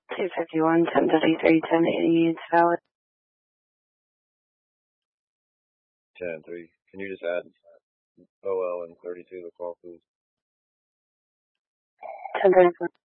251, 1033, 1080 is valid. 10-3. Can you just add OL and 32 to the call, please? 1034.